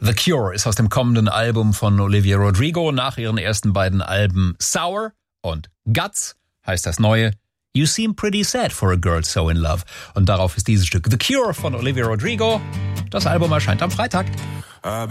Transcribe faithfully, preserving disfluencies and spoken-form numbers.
The Cure ist aus dem kommenden Album von Olivia Rodrigo. Nach ihren ersten beiden Alben Sour und Guts heißt das neue You Seem Pretty Sad for a Girl So in Love. Und darauf ist dieses Stück The Cure von Olivia Rodrigo. Das Album erscheint am Freitag.